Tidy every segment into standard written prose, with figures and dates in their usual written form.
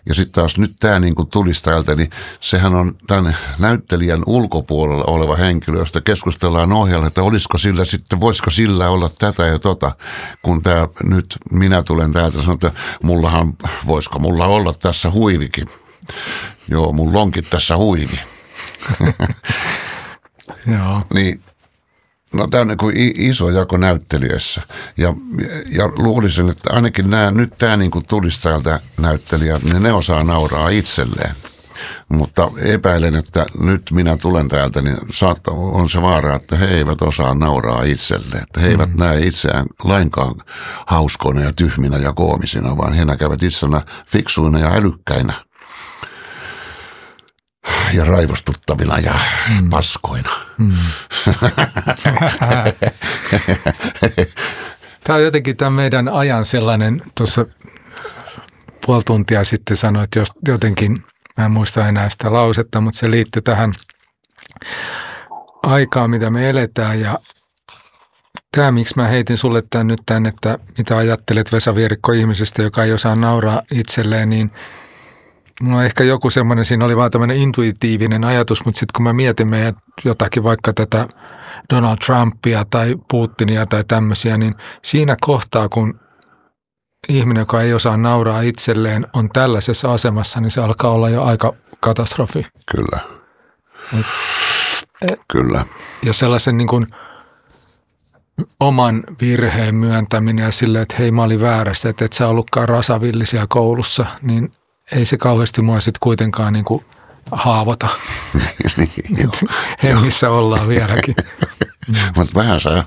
Ja sitten taas nyt tämä niin kuin tulisi täältä, niin sehän on tämän näyttelijän ulkopuolella oleva henkilö, josta keskustellaan ohjalla, että olisiko sillä sitten, voisiko sillä olla tätä ja tota, kun tämä nyt minä tulen täältä, sanon, että voisiko mulla olla tässä huivikin. Joo, mulla onkin tässä huivi. Joo. Niin, no tämä on niin kuin iso jako näyttelijöissä. Ja luulisin, että ainakin nyt tämä niin kuin tulisi täältä näyttelijät, niin ne osaa nauraa itselleen. Mutta epäilen, että nyt minä tulen täältä, niin on se vaara, että he eivät osaa nauraa itselleen. Että he eivät näe itseään lainkaan hauskoina ja tyhminä ja koomisina, vaan he näkevät itsenä fiksuina ja älykkäinä. Ja raivostuttavina ja paskoina. Tämä on jotenkin tämän meidän ajan sellainen, tuossa puoli tuntia sitten sanoin, että jotenkin, mä en muista enää sitä lausetta, mutta se liittyy tähän aikaan, mitä me eletään. Ja tämä, miksi mä heitin sulle tämän, että mitä ajattelet Vesa Vierikko ihmisestä, joka ei osaa nauraa itselleen, niin mulla on ehkä joku semmoinen, siinä oli vaan tämmöinen intuitiivinen ajatus, mutta sitten kun mä mietin meidän jotakin vaikka tätä Donald Trumpia tai Putinia tai tämmöisiä, niin siinä kohtaa, kun ihminen, joka ei osaa nauraa itselleen, on tällaisessa asemassa, niin se alkaa olla jo aika katastrofi. Kyllä. Kyllä. Ja sellaisen niin kuin oman virheen myöntäminen ja silleen, että hei, mä olin väärässä, että et sä ollutkaan rasavillisia koulussa, niin ei se kauheasti mua sitten kuitenkaan niin kuin haavota. Hengissä ollaan vieläkin. Mutta vähän saa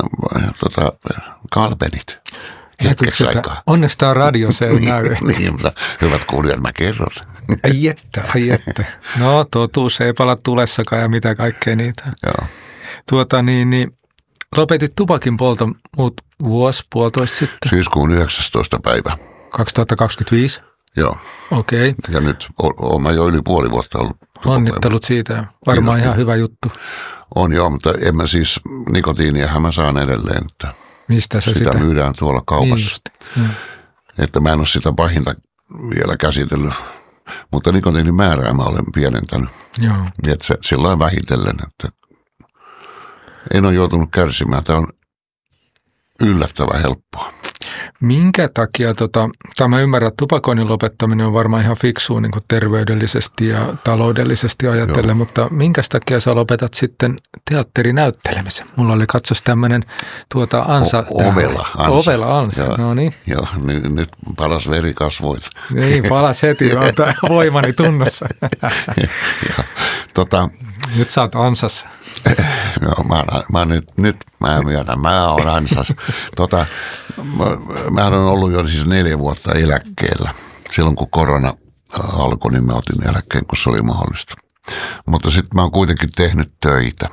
kalpenit hetkeksi aikaa. Onneksi tämä radio, se ei näy. Niin, mutta hyvät kuulijat, mä kerron. Ai että. No, totuus ei pala tulessakaan ja mitä kaikkea niitä. Joo. Lopetit tupakin polton puolitoista sitten. Syyskuun 19. päivä. 2025? Joo. Okei. Ja nyt olen mä jo yli puoli vuotta ollut. Onnittelut siitä. Varmaan ihan hyvä juttu. On joo, mutta en mä siis, nikotiiniahan mä saan edelleen. Että mistä se sitä? Myydään tuolla kaupassa. Että mä en ole sitä pahinta vielä käsitellyt. Mutta nikotiinin määrää mä olen pienentänyt. Joo. Että sillä on vähitellen, että en ole joutunut kärsimään. Tämä on yllättävän helppoa. Minkä takia, mä ymmärrän, että tupakoinnin lopettaminen on varmaan ihan fiksua niin kuin terveydellisesti ja taloudellisesti ajatellen, joo. Mutta minkä takia sä lopetat sitten teatterinäyttelemisen? Mulla oli katsos tämmöinen ansa. Ovela ansa, joo. No niin. Joo, nyt palas veri kasvoit. Niin, palas heti, voimani tunnossa. Nyt sä oot ansassa. Joo, mä oon ansassa. Mä olen ollut jo siis 4 vuotta eläkkeellä. Silloin kun korona alkoi, niin mä otin eläkkeen, kun se oli mahdollista. Mutta sitten mä oon kuitenkin tehnyt töitä.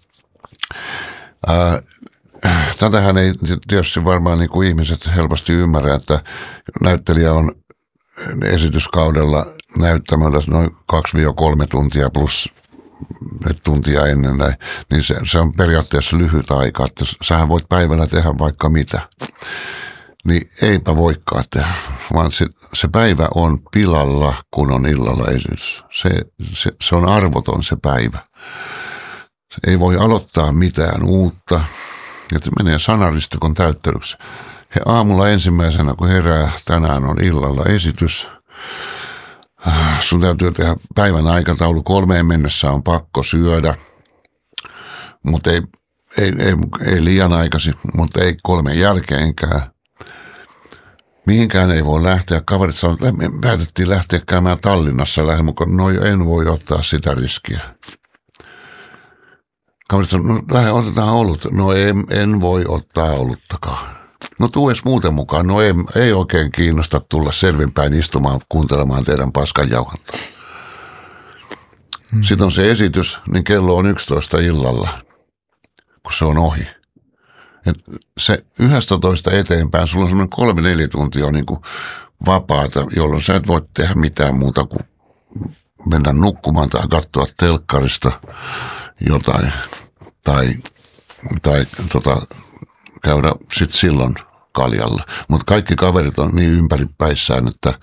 Tätähän ei tietysti varmaan niin kuin ihmiset helposti ymmärrä, että näyttelijä on esityskaudella näyttämällä noin 2-3 tuntia plus tuntia ennen näin, niin se on periaatteessa lyhyt aika, että sähän voit päivällä tehdä vaikka mitä. Niin eipä voikaan tehdä, vaan se päivä on pilalla, kun on illalla esitys. Se on arvoton se päivä. Ei voi aloittaa mitään uutta, että menee sanaristikon täyttelyksi. He aamulla ensimmäisenä, kun herää, tänään on illalla esitys. Sun täytyy tehdä päivän aikataulu, 3 mennessä on pakko syödä, mutta ei liian aikaisin, mutta ei 3 jälkeenkään. Mihinkään ei voi lähteä. Kaverit sanoo, että me päätettiin lähteä käymään Tallinnassa lähden mukaan. No en voi ottaa sitä riskiä. Kaverit sanoo, no otetaan olut. No en voi ottaa oluttakaan. No tuu edes muuten mukaan. No ei oikein kiinnosta tulla selvinpäin istumaan kuuntelemaan teidän paskanjauhantaa. Sitten on se esitys, niin kello on 11 illalla, kun se on ohi. Et se 11 eteenpäin, sulla on semmoinen 3-4 tuntia niin kuin vapaata, jolloin sä et voi tehdä mitään muuta kuin mennä nukkumaan tai katsoa telkkarista jotain tai käydä sitten silloin kaljalla. Mutta kaikki kaverit on niin ympäripäissään, että